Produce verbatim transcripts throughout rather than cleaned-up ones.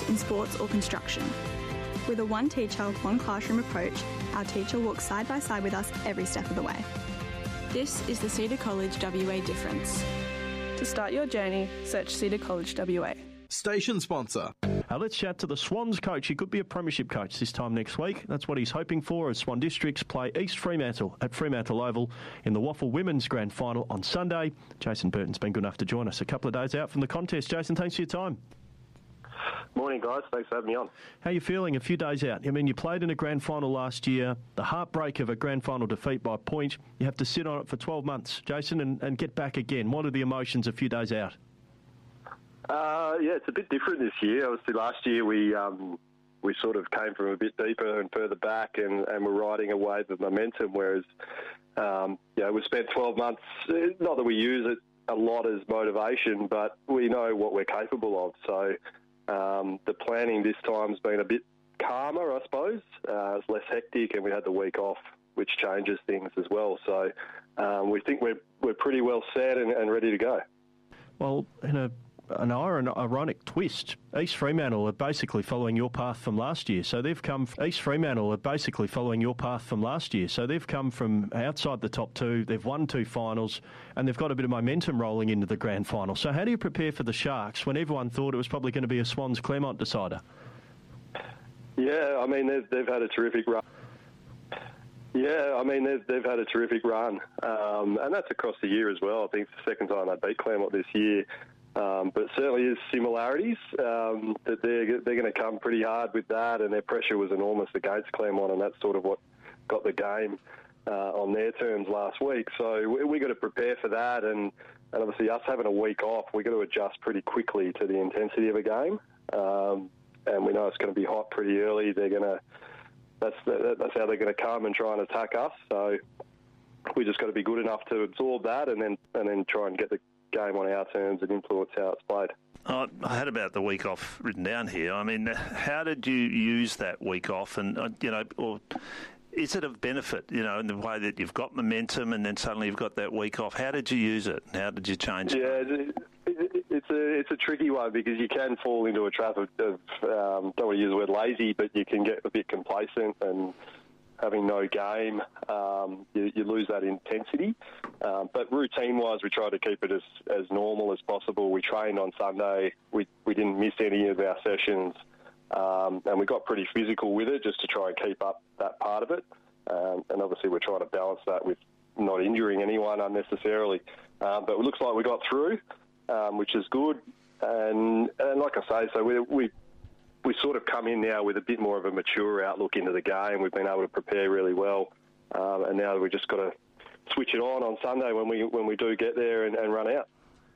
in sports or construction. With a one teacher, one classroom approach, our teacher walks side by side with us every step of the way. This is the Cedar College W A difference. To start your journey, search Cedar College W A. Station sponsor. Uh, let's chat to the Swans coach. He could be a premiership coach this time next week. That's what he's hoping for as Swan Districts play East Fremantle at Fremantle Oval in the Waffle Women's Grand Final on Sunday. Jason Burton's been good enough to join us a couple of days out from the contest. Jason, thanks for your time. Morning, guys. Thanks for having me on. How are you feeling a few days out? I mean, you played in a grand final last year, the heartbreak of a grand final defeat by point. You have to sit on it for twelve months, Jason, and, and get back again. What are the emotions a few days out? Uh, yeah, it's a bit different this year. Obviously, last year we um, we sort of came from a bit deeper and further back, and, and we're riding a wave of momentum. Whereas, um, yeah, we spent twelve months. Not that we use it a lot as motivation, but we know what we're capable of. So um, the planning this time has been a bit calmer, I suppose. Uh, it's less hectic, and we had the week off, which changes things as well. So um, we think we're we're pretty well set and, and ready to go. Well, in a an ironic twist, East Fremantle are basically following your path from last year. So they've come, East Fremantle are basically following your path from last year. So they've come from outside the top two, they've won two finals, and they've got a bit of momentum rolling into the grand final. So how do you prepare for the Sharks when everyone thought it was probably going to be a Swans Claremont decider? Yeah, I mean, they've, they've had a terrific run. Yeah, I mean, they've, they've had a terrific run, um, and that's across the year as well. I think it's the second time they beat Claremont this year. Um, but certainly is similarities um, that they're they're going to come pretty hard with that, and their pressure was enormous against Claremont, and that's sort of what got the game uh, on their terms last week. So we, we got to prepare for that, and, and obviously us having a week off, we got to adjust pretty quickly to the intensity of a game, um, and we know it's going to be hot pretty early. They're going to that's that's how they're going to come and try and attack us. So we just got to be good enough to absorb that, and then and then try and get the game on our terms and influence how it's played. Oh, I had about the week off written down here. I mean, how did you use that week off? And, uh, you know, or is it of benefit, you know, in the way that you've got momentum and then suddenly you've got that week off? How did you use it? How did you change it? Yeah, it, it's a it's a tricky one because you can fall into a trap of, of um, don't want to use the word lazy, but you can get a bit complacent and having no game, um, you, you lose that intensity. Um, but routine-wise, we try to keep it as, as normal as possible. We trained on Sunday. We we didn't miss any of our sessions. Um, and we got pretty physical with it just to try and keep up that part of it. Um, and obviously we're trying to balance that with not injuring anyone unnecessarily. Um, but it looks like we got through, um, which is good. And and like I say, so we we we sort of come in now with a bit more of a mature outlook into the game. We've been able to prepare really well. Um, and now we've just got to switch it on on Sunday when we when we do get there and, and run out.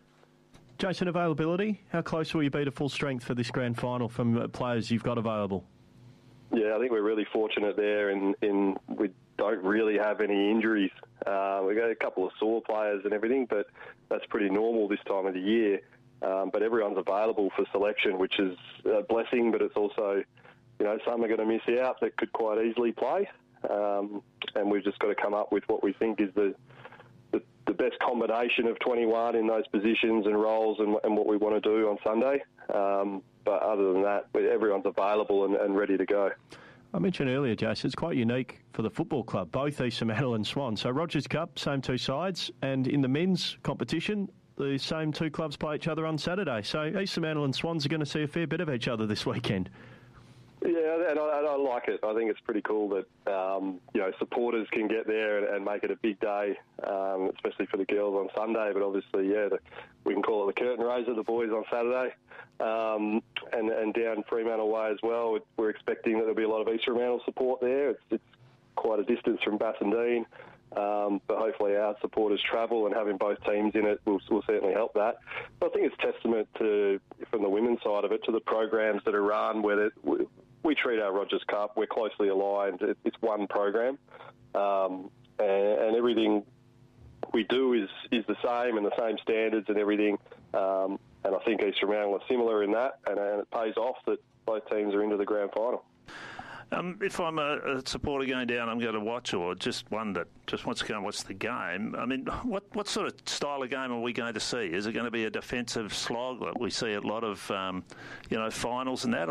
Jason, availability, how close will you be to full strength for this grand final from players you've got available? Yeah, I think we're really fortunate there in, in we don't really have any injuries. Uh, we've got a couple of sore players and everything, but that's pretty normal this time of the year. Um, but everyone's available for selection, which is a blessing, but it's also, you know, some are going to miss out that could quite easily play. Um, and we've just got to come up with what we think is the the, the best combination of twenty-one in those positions and roles and, and what we want to do on Sunday. Um, but other than that, everyone's available and, and ready to go. I mentioned earlier, Jason, it's quite unique for the football club, both East Fremantle and Swan. So Rogers Cup, same two sides, and in the men's competition, the same two clubs play each other on Saturday. So East Fremantle and Swans are going to see a fair bit of each other this weekend. Yeah, and I, and I like it. I think it's pretty cool that um, you know supporters can get there and, and make it a big day, um, especially for the girls on Sunday. But obviously, yeah, the, we can call it the curtain raiser, the boys on Saturday, um, and, and down Fremantle way as well. We're expecting that there'll be a lot of East Fremantle support there. It's, it's quite a distance from Bassendean. Um, but hopefully our supporters travel, and having both teams in it will, will certainly help that. But I think it's testament to, from the women's side of it, to the programs that are run, where we, we treat our Rogers Cup, we're closely aligned. It, it's one program, um, and, and everything we do is, is the same and the same standards and everything. Um, and I think East Fremantle are similar in that, and, and it pays off that both teams are into the grand final. Um, if I'm a, a supporter going down, I'm going to watch, or just one that just wants to go and watch the game. I mean, what what sort of style of game are we going to see? Is it going to be a defensive slog like we see a lot of, um, you know, finals and that?